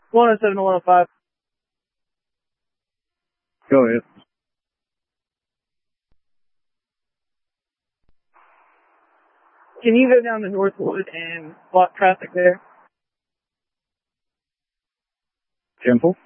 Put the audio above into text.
107 to 105. Go ahead. Can you go down to Northwood and block traffic there? Temple?